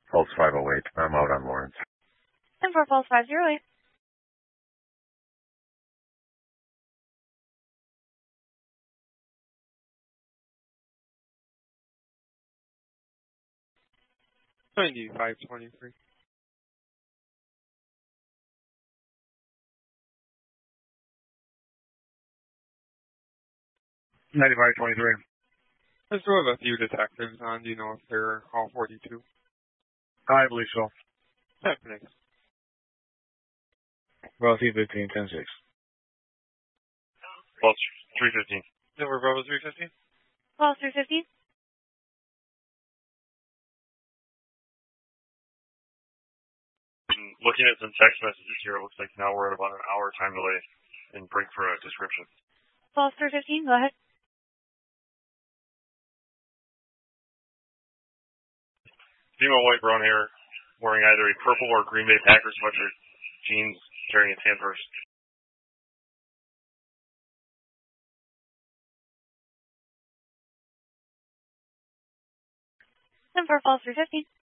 Pulse 508. I'm out on Lawrence. 10-4 Pulse 508. $95.23. 9523. I still have a few detectives on. Do you know if they're all 42? I believe so. Thanks. Bravo 315, 10-6. Pulse 315. Denver Bravo 315? Pulse 315. Looking at some text messages here, it looks like now we're at about an hour time delay and break for a description. Pulse 315, go ahead. Female, white, brown hair, wearing either a purple or Green Bay Packers sweatshirt, jeans, carrying a tan purse. 10-4 Pulse 315.